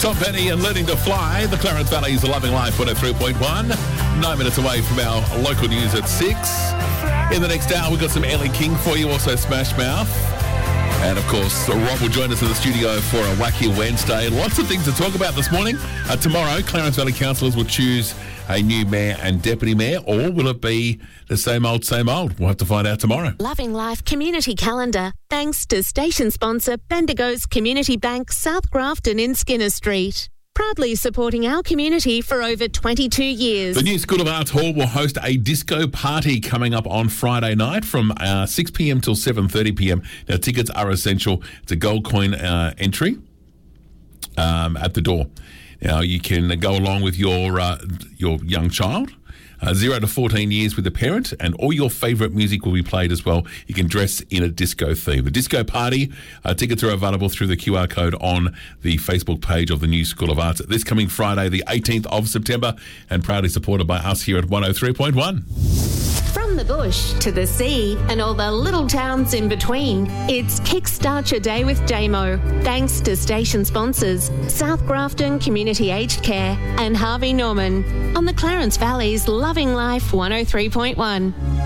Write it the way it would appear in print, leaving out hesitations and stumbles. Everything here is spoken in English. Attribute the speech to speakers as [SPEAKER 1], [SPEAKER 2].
[SPEAKER 1] Tom Petty and Learning to Fly. The Clarence Valley's Loving Life 103.1. 9 minutes away from our local news at 6. In the next hour, we've got some Ellie King for you, also Smash Mouth. And, of course, Rob will join us in the studio for a Wacky Wednesday. Lots of things to talk about this morning. Tomorrow, Clarence Valley councillors will choose a new mayor and deputy mayor, or will it be the same old, same old? We'll have to find out tomorrow.
[SPEAKER 2] Loving Life Community Calendar, thanks to station sponsor Bendigo's Community Bank, South Grafton in Skinner Street. Proudly supporting our community for over 22 years.
[SPEAKER 1] The new School of Arts Hall will host a disco party coming up on Friday night from 6 p.m. till 7:30 p.m. Now, tickets are essential. It's a gold coin entry at the door. Now, you can go along with your young child, 0 to 14 years with a parent, and all your favourite music will be played as well. You can dress in a disco theme. The disco party, tickets are available through the QR code on the Facebook page of the new School of Arts. This coming Friday, the 18th of September, and proudly supported by us here at 103.1.
[SPEAKER 2] From the bush to the sea and all the little towns in between, it's Kickstart Your Day with Damo. Thanks to station sponsors South Grafton Community Aged Care and Harvey Norman on the Clarence Valley's Loving Life 103.1.